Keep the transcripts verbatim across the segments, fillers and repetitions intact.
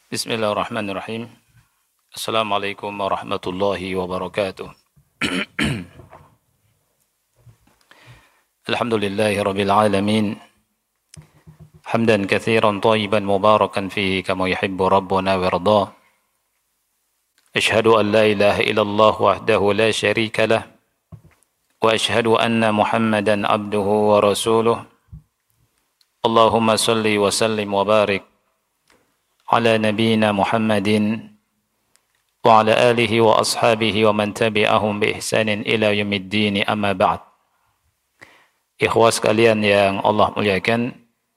Bismillahirrahmanirrahim. Assalamualaikum warahmatullahi wabarakatuh. Alhamdulillahi rabbil alamin. Hamdan katsiran thayyiban mubarakan fihi kama yuhibbu rabbuna wa yarda. Ashhadu an la ilaha illallah wahdahu la syarika lah. Wa ashhadu anna Muhammadan abduhu wa rasuluh. Allahumma salli wa sallim wa barik ala nabiyyina Muhammadin wa ala alihi wa ashabihi wa man tabi'ahum bi ihsanin ila yaumiddin, amma ba'd. Ikhwas sekalian yang Allah muliakan,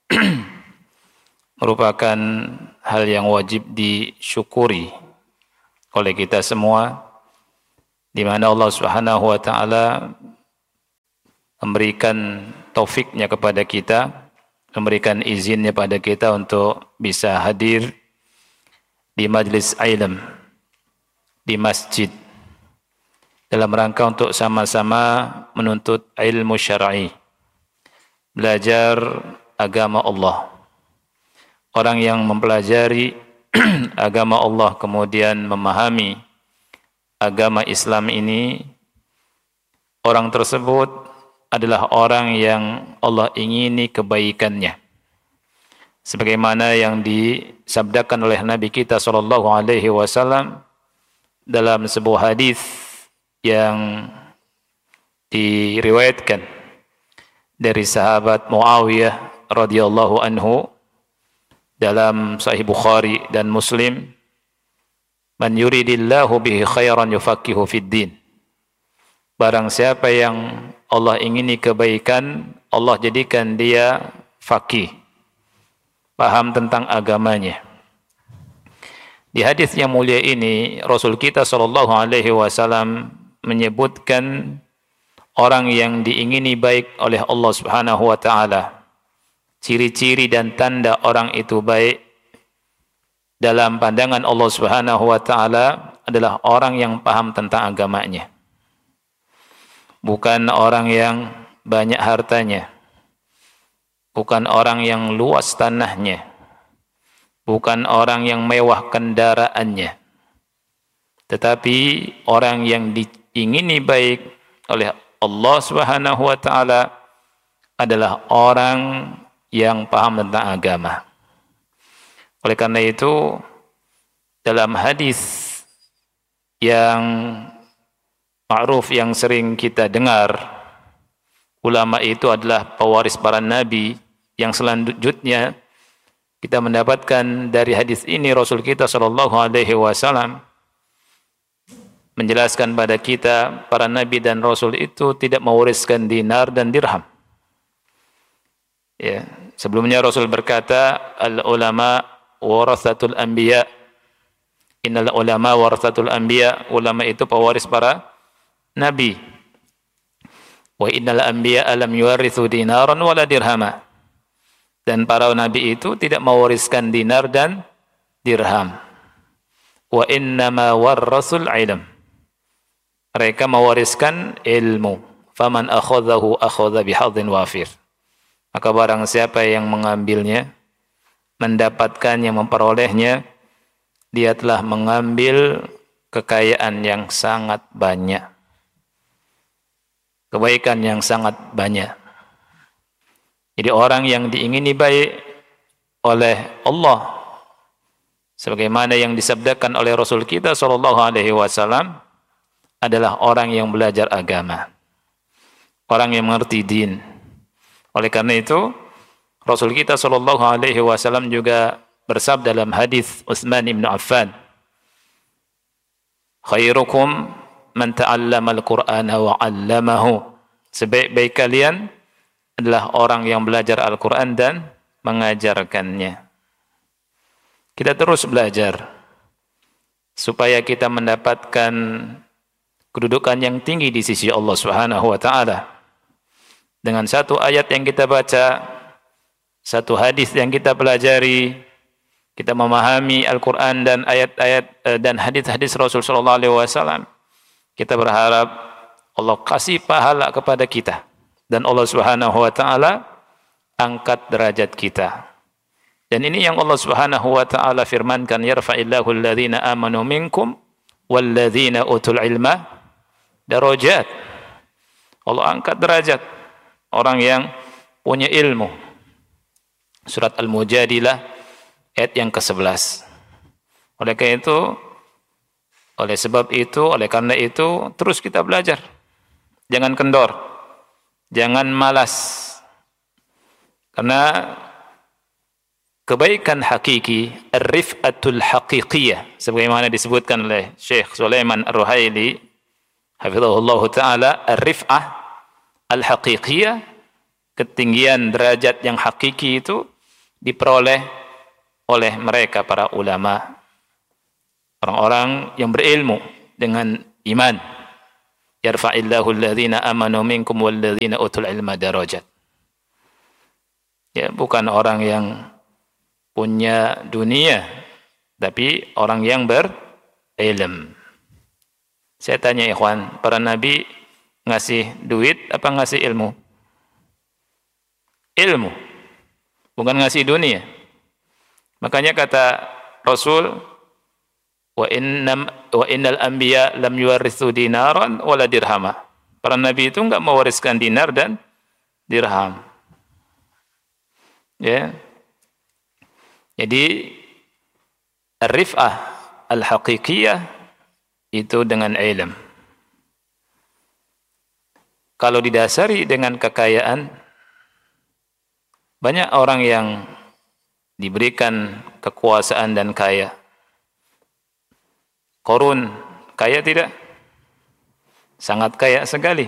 merupakan hal yang wajib disyukuri oleh kita semua, di mana Allah Subhanahu wa taala memberikan taufiknya kepada kita, memberikan izinnya pada kita untuk bisa hadir di majlis ilm, di masjid, dalam rangka untuk sama-sama menuntut ilmu syar'i, belajar agama Allah. Orang yang mempelajari agama Allah kemudian memahami agama Islam ini, orang tersebut adalah orang yang Allah ingini kebaikannya. Sebagaimana yang disabdakan oleh Nabi kita sallallahu alaihi wasallam dalam sebuah hadis yang diriwayatkan dari sahabat Muawiyah radhiyallahu anhu dalam Sahih Bukhari dan Muslim, "Man yuridillahu bihi khairan yufaqihu fid din." Barang siapa yang Allah ingini kebaikan, Allah jadikan dia faqih, paham tentang agamanya. Di hadis yang mulia ini, Rasul kita sallallahu alaihi wasallam menyebutkan orang yang diingini baik oleh Allah Subhanahu wa taala. Ciri-ciri dan tanda orang itu baik dalam pandangan Allah Subhanahu wa taala adalah orang yang paham tentang agamanya. Bukan orang yang banyak hartanya, bukan orang yang luas tanahnya, bukan orang yang mewah kendaraannya, tetapi orang yang diingini baik oleh Allah Subhanahu wa taala adalah orang yang paham tentang agama. Oleh karena itu, dalam hadis yang ma'ruf yang sering kita dengar, ulama itu adalah pewaris para nabi, yang selanjutnya kita mendapatkan dari hadis ini Rasul kita sallallahu alaihi wasallam menjelaskan pada kita para nabi dan rasul itu tidak mewariskan dinar dan dirham. Ya, sebelumnya Rasul berkata, al ulama warathatul anbiya. Innal ulama warathatul anbiya. Ulama itu pewaris para nabi. Wa innal anbiya lam yuwarithu dinaran wala dirhama. Dan para nabi itu tidak mewariskan dinar dan dirham. Wa innama warrasul ilm. Mereka mewariskan ilmu. Faman akhadhahu akhadha bihadzin wafir. Maka barang siapa yang mengambilnya, mendapatkannya, memperolehnya, dia telah mengambil kekayaan yang sangat banyak, kebaikan yang sangat banyak. Jadi orang yang diingini baik oleh Allah, sebagaimana yang disabdakan oleh Rasul kita sallallahu alaihi wasallam, adalah orang yang belajar agama, orang yang mengerti din. Oleh karena itu, Rasul kita sallallahu alaihi wasallam juga bersabda dalam hadis Utsman bin Affan, "Khairukum man ta'allama al-Qur'ana wa 'allamahu." Sebaik-baik kalian adalah orang yang belajar Al-Qur'an dan mengajarkannya. Kita terus belajar supaya kita mendapatkan kedudukan yang tinggi di sisi Allah Subhanahu wa taala. Dengan satu ayat yang kita baca, satu hadis yang kita pelajari, kita memahami Al-Qur'an dan ayat-ayat dan hadis-hadis Rasul sallallahu alaihi wasallam, kita berharap Allah kasih pahala kepada kita dan Allah Subhanahu wa taala angkat derajat kita. Dan ini yang Allah Subhanahu wa taala firmankan, yarfa'illahu alladhina amanu minkum walladzina utul ilma darajat. Allah angkat derajat orang yang punya ilmu. Surat Al-Mujadilah ayat yang kesebelas. Oleh karena itu, oleh sebab itu, oleh karena itu, terus kita belajar. Jangan kendor, jangan malas. Karena kebaikan hakiki, ar-rif'atul haqiqiyah, sebagaimana disebutkan oleh Syekh Sulaiman Ar-Ruhaili, hafizahullah ta'ala, ar-rif'ah al-haqiqiyah, ketinggian derajat yang hakiki itu diperoleh oleh mereka para ulama, orang-orang yang berilmu dengan iman. Yarfa'illahu alladhina amanu minkum walladhina utul ilma darajat. Ya, bukan orang yang punya dunia, tapi orang yang berilm. Saya tanya ikhwan, para nabi ngasih duit apa ngasih ilmu? Ilmu, bukan ngasih dunia. Makanya kata Rasul, wa innam wa innal anbiya lam yuwarithu dinaran wala dirhama. Para nabi itu enggak mewariskan dinar dan dirham. Ya. Jadi ar-rif'ah al-haqiqiyah itu dengan ilm. Kalau didasari dengan kekayaan, banyak orang yang diberikan kekuasaan dan kaya. Qarun kaya tidak? Sangat kaya sekali.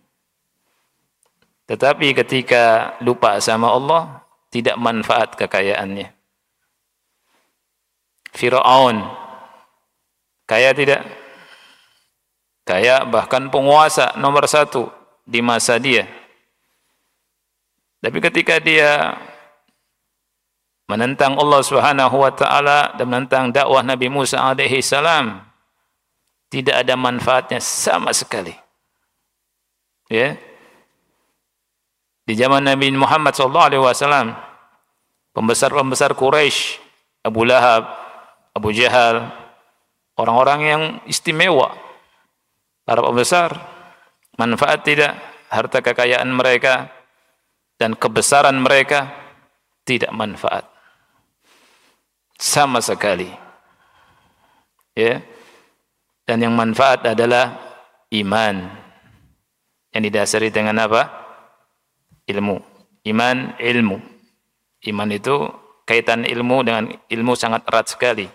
Tetapi ketika lupa sama Allah, tidak manfaat kekayaannya. Fir'aun kaya tidak? Kaya, bahkan penguasa nomor satu di masa dia. Tapi ketika dia menentang Allah Subhanahu wa taala dan menentang dakwah Nabi Musa alaihi salam, tidak ada manfaatnya sama sekali. Ya. Di zaman Nabi Muhammad sallallahu alaihi wasallam, pembesar-pembesar Quraisy, Abu Lahab, Abu Jahal, orang-orang yang istimewa, para pembesar, manfaat tidak, harta kekayaan mereka dan kebesaran mereka tidak manfaat sama sekali. Ya. Dan yang manfaat adalah iman yang didasari dengan apa? Ilmu. Iman, ilmu. Iman itu kaitan ilmu dengan ilmu sangat erat sekali.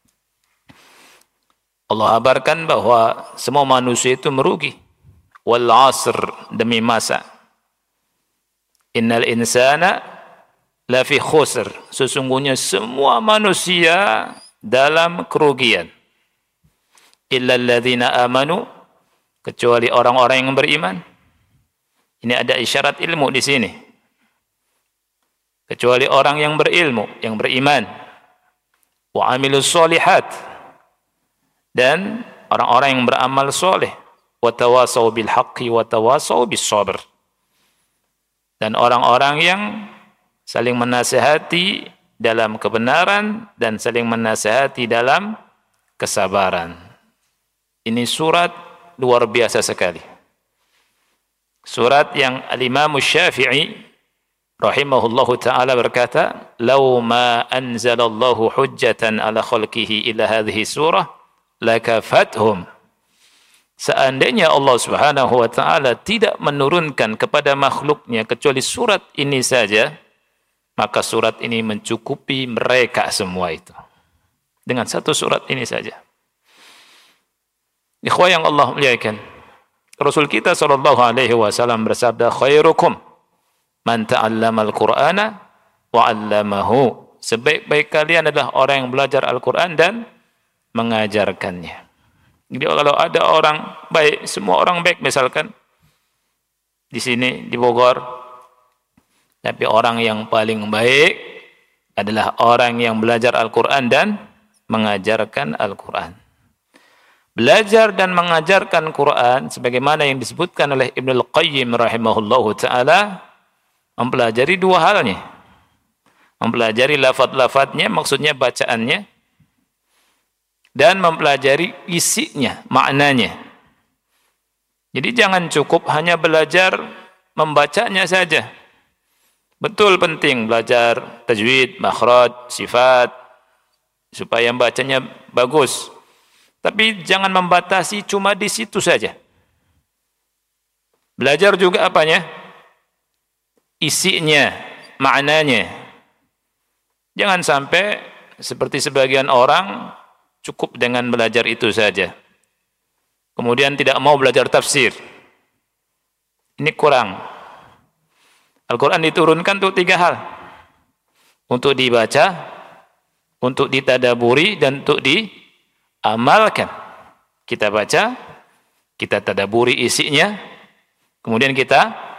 Allah kabarkan bahwa semua manusia itu merugi. Wal 'asr, demi masa. Innal insana lafi khusr, sesungguhnya semua manusia dalam kerugian. Illa alladzina amanu, kecuali orang-orang yang beriman. Ini ada isyarat ilmu di sini. Kecuali orang yang berilmu, yang beriman. Wa amilus solihat, dan orang-orang yang beramal soleh. Wa tawasau bil haqqi wa tawasau bis sabr. Dan orang-orang yang saling menasihati dalam kebenaran dan saling menasihati dalam kesabaran. Ini surat luar biasa sekali. Surat yang Al-Imam Syafi'i rahimahullahu ta'ala berkata, "Lau ma anzalallahu hujjatan ala khalqihi ila hadhihi surah lakafathum." Seandainya Allah Subhanahu wa ta'ala tidak menurunkan kepada makhluknya kecuali surat ini saja, maka surat ini mencukupi mereka semua itu. Dengan satu surat ini saja. Ikhwah yang Allah muliakan, Rasul kita sallallahu alaihi wasallam bersabda, khairukum man ta'allama al-Qur'ana wa 'allamahu. Sebaik-baik kalian adalah orang yang belajar Al-Qur'an dan mengajarkannya. Jadi kalau ada orang baik, semua orang baik misalkan di sini di Bogor, tapi orang yang paling baik adalah orang yang belajar Al-Qur'an dan mengajarkan Al-Qur'an. Belajar dan mengajarkan Quran sebagaimana yang disebutkan oleh Ibnul Qayyim rahimahullahu taala, mempelajari dua halnya. Mempelajari lafaz-lafaznya, maksudnya bacaannya, dan mempelajari isinya, maknanya. Jadi jangan cukup hanya belajar membacanya saja. Betul penting belajar tajwid, makhraj, sifat, supaya bacanya bagus. Tapi jangan membatasi cuma di situ saja. Belajar juga apanya? Isinya, maknanya. Jangan sampai seperti sebagian orang cukup dengan belajar itu saja. Kemudian tidak mau belajar tafsir. Ini kurang. Al-Quran diturunkan untuk tiga hal. Untuk dibaca, untuk ditadaburi, dan untuk diamalkan. Kita baca, kita tadaburi isinya, kemudian kita